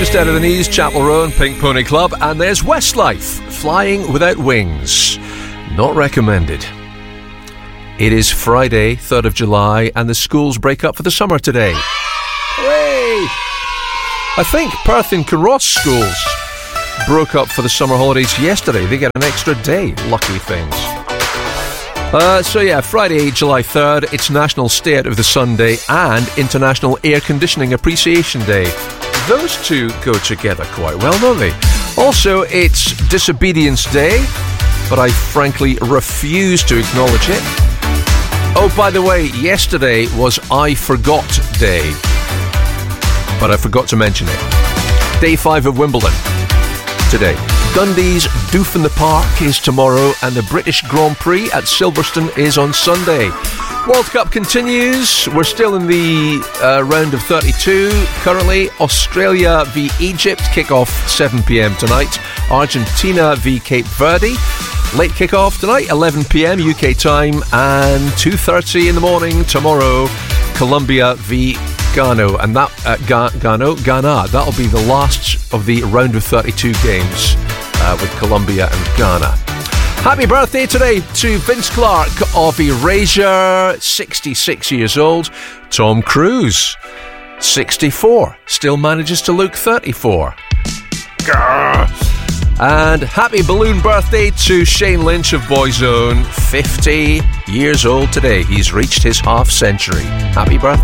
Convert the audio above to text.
Just out of the knees, Chapel Row and Pink Pony Club. And there's Westlife, Flying Without Wings. Not recommended. It is Friday, 3rd of July, and the schools break up for the summer today. Hooray! I think Perth and Kinross schools broke up for the summer holidays yesterday. They get an extra day. Lucky things. Friday, July 3rd, it's National Stay Out of the Sun Day and International Air Conditioning Appreciation Day. Those two go together quite well, don't they? Also, it's Disobedience Day, but I frankly refuse to acknowledge it. Oh, by the way, yesterday was I Forgot Day, but I forgot to mention it. Day 5 of Wimbledon today. Dundee's Doof in the Park is tomorrow, and the British Grand Prix at Silverstone is on Sunday. World Cup continues. We're still in the round of 32 currently. Australia v Egypt, kick-off 7 p.m. tonight. Argentina v Cape Verde, late kick-off tonight, 11 p.m. UK time, and 2:30 in the morning tomorrow, Colombia v Ghana, and Ghana. That'll be the last of the round of 32 games with Colombia and Ghana. Happy birthday today to Vince Clarke of Erasure, 66 years old. Tom Cruise, 64, still manages to look 34. Grr. And happy balloon birthday to Shane Lynch of Boyzone, 50 years old today. He's reached his half century. Happy birthday.